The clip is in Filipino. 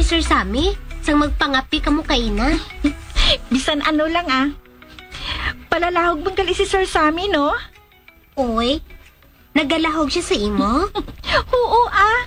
ni Sir Sammy. Sang magpangapi ka mo kay ina. Bisan ano lang Palalahog bang gali si Sir Sammy, no? Oy, nagalahog siya sa imo? Oo